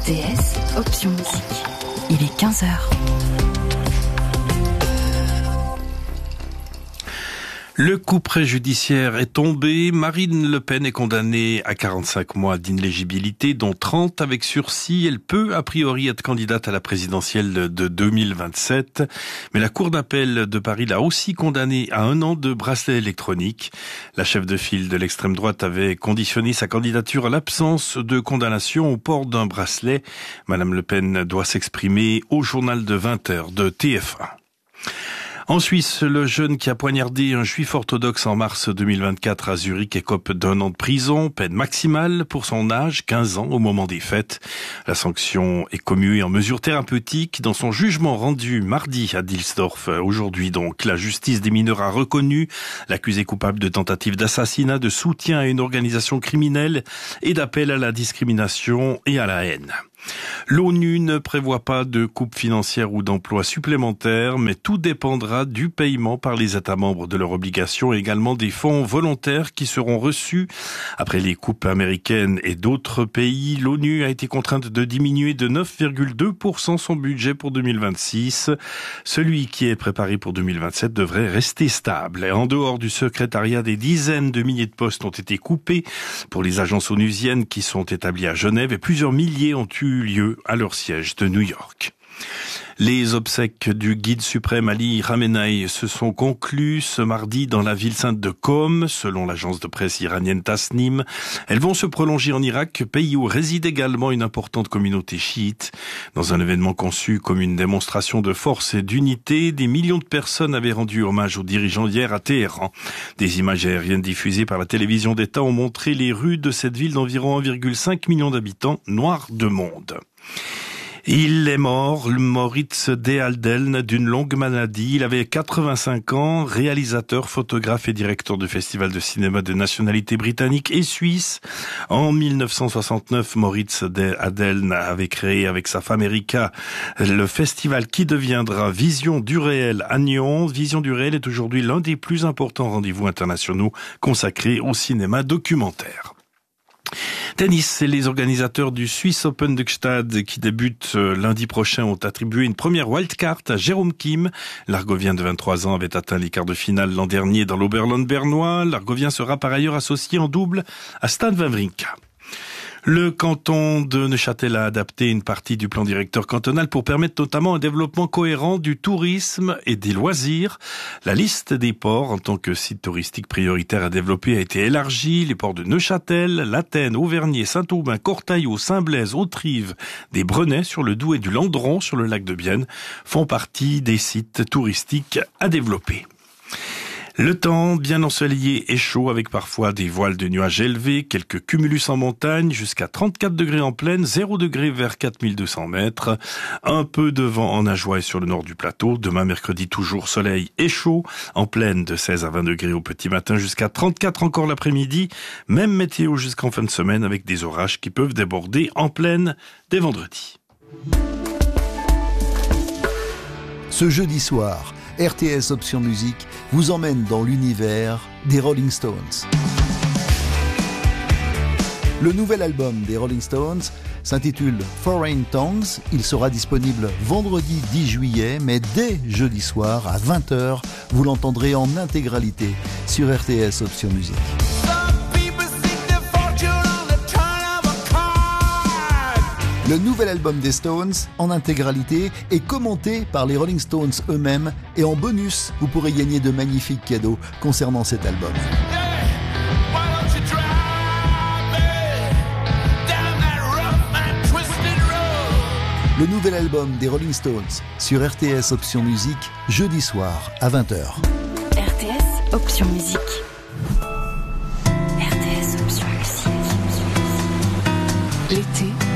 RTS, Option Musique. Il est 15h. Le coup préjudiciaire est tombé. Marine Le Pen est condamnée à 45 mois d'inéligibilité, dont 30 avec sursis. Elle peut, a priori, être candidate à la présidentielle de 2027. Mais la Cour d'appel de Paris l'a aussi condamnée à 1 an de bracelet électronique. La chef de file de l'extrême droite avait conditionné sa candidature à l'absence de condamnation au port d'un bracelet. Madame Le Pen doit s'exprimer au journal de 20h de TF1. En Suisse, le jeune qui a poignardé un juif orthodoxe en mars 2024 à Zurich écope d'1 an de prison, peine maximale pour son âge, 15 ans au moment des faits. La sanction est commuée en mesure thérapeutique. Dans son jugement rendu mardi à Dilsdorf, aujourd'hui donc, la justice des mineurs a reconnu l'accusé coupable de tentative d'assassinat, de soutien à une organisation criminelle et d'appel à la discrimination et à la haine. L'ONU ne prévoit pas de coupe financière ou d'emploi supplémentaires, mais tout dépendra du paiement par les États membres de leurs obligations et également des fonds volontaires qui seront reçus. Après les coupes américaines et d'autres pays, l'ONU a été contrainte de diminuer de 9,2% son budget pour 2026. Celui qui est préparé pour 2027 devrait rester stable. Et en dehors du secrétariat, des dizaines de milliers de postes ont été coupés pour les agences onusiennes qui sont établies à Genève et plusieurs milliers ont eu lieu à leur siège de New York. Les obsèques du guide suprême Ali Khamenei se sont conclues ce mardi dans la ville sainte de Qom, selon l'agence de presse iranienne Tasnim. Elles vont se prolonger en Irak, pays où réside également une importante communauté chiite. Dans un événement conçu comme une démonstration de force et d'unité, des millions de personnes avaient rendu hommage aux dirigeants hier à Téhéran. Des images aériennes diffusées par la télévision d'État ont montré les rues de cette ville d'environ 1,5 million d'habitants, noire de monde. Il est mort, Moritz Dealdeln, d'une longue maladie. Il avait 85 ans, réalisateur, photographe et directeur de festivals de cinéma de nationalité britannique et suisse. En 1969, Moritz Dealdeln avait créé avec sa femme Erika le festival qui deviendra Vision du Réel à Nyon. Vision du Réel est aujourd'hui l'un des plus importants rendez-vous internationaux consacrés au cinéma documentaire. Tennis, et les organisateurs du Swiss Open de Gstaad qui débute lundi prochain ont attribué une première wildcard à Jérôme Kim. L'Argovien de 23 ans avait atteint les quarts de finale l'an dernier dans l'Oberland bernois. L'Argovien sera par ailleurs associé en double à Stan Wawrinka. Le canton de Neuchâtel a adapté une partie du plan directeur cantonal pour permettre notamment un développement cohérent du tourisme et des loisirs. La liste des ports en tant que site touristique prioritaire à développer a été élargie. Les ports de Neuchâtel, Lattaine, Auvergne, Saint-Aubin, Cortaillot, Saint-Blaise, Autrive, des Brenets sur le Doubs et du Landron sur le lac de Bienne font partie des sites touristiques à développer. Le temps bien ensoleillé et chaud avec parfois des voiles de nuages élevés, quelques cumulus en montagne, jusqu'à 34 degrés en plaine, 0 degrés vers 4200 mètres. Un peu de vent en Ajoie et sur le nord du plateau. Demain mercredi toujours soleil et chaud, en plaine de 16 à 20 degrés au petit matin jusqu'à 34 encore l'après-midi. Même météo jusqu'en fin de semaine avec des orages qui peuvent déborder en plaine dès vendredi. Ce jeudi soir, RTS Option Musique vous emmène dans l'univers des Rolling Stones. Le nouvel album des Rolling Stones s'intitule Foreign Tongues. Il sera disponible vendredi 10 juillet, mais dès jeudi soir à 20h, vous l'entendrez en intégralité sur RTS Option Musique. Le nouvel album des Stones, en intégralité, est commenté par les Rolling Stones eux-mêmes et en bonus, vous pourrez gagner de magnifiques cadeaux concernant cet album. Le nouvel album des Rolling Stones sur RTS Option Musique, jeudi soir à 20h. RTS Option Musique. RTS Option Musique. L'été